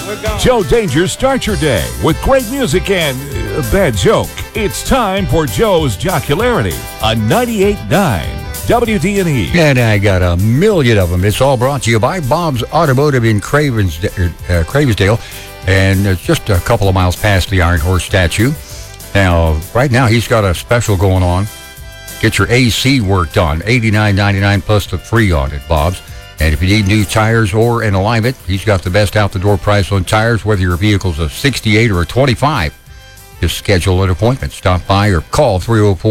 Joe Danger starts your day with great music and a bad joke. It's time for Joe's Jocularity on 98.9 WDNE. And I got a million of them. It's all brought to you by Bob's Automotive in Cravensdale. And it's just a couple of miles past the Iron Horse statue. Now, right now, he's got a special going on. Get your AC worked on. $89.99 plus the free on it, Bob's. And if you need new tires or an alignment, he's got the best out-the-door price on tires, whether your vehicle's a 68 or a 25. Just schedule an appointment. Stop by or call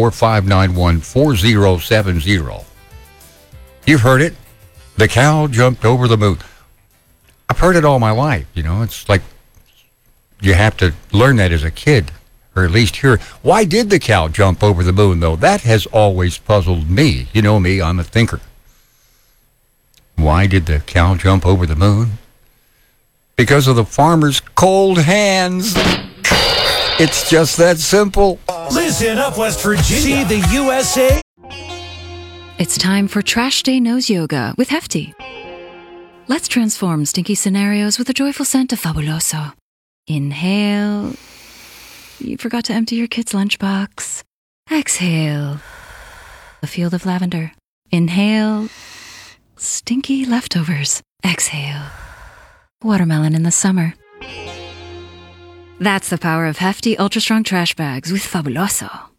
304-591-4070. You've heard it. The cow jumped over the moon. I've heard it all my life. You know, it's like you have to learn that as a kid, or at least hear it. Why did the cow jump over the moon, though? That has always puzzled me. You know me, I'm a thinker. Why did the cow jump over the moon? Because of the farmer's cold hands. It's just that simple. Listen up, West Virginia. See the USA. It's time for Trash Day Nose Yoga with Hefty. Let's transform stinky scenarios with the joyful scent of Fabuloso. Inhale. You forgot to empty your kid's lunchbox. Exhale. A field of lavender. Inhale. Stinky leftovers. Exhale. Watermelon in the summer. That's the power of Hefty Ultra Strong Trash Bags with Fabuloso.